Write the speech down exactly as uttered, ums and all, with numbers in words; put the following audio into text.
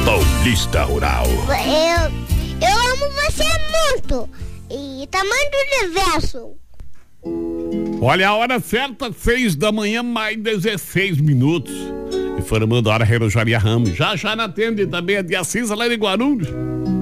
Paulista Rural. Eu, eu amo você muito. E tamanho do universo. Olha a hora certa, seis da manhã, mais dezesseis minutos. Informando a hora Relojaria Ramos. Já já na tenda também a de Assis, lá em Guarulhos.